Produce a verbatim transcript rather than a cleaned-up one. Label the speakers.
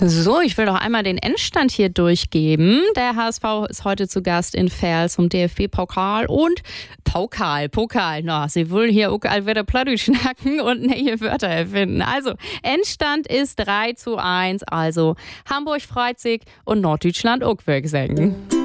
Speaker 1: So, ich will doch einmal den Endstand hier durchgeben. Der H S V ist heute zu Gast in Verl zum D F B-Pokal und Pokal, Pokal. Na, sie wollen hier auch wieder Plattdeutsch schnacken und neue Wörter erfinden. Also, Endstand ist drei zu eins. Also, Hamburg freut sich und Norddeutschland auch, würde ich sagen.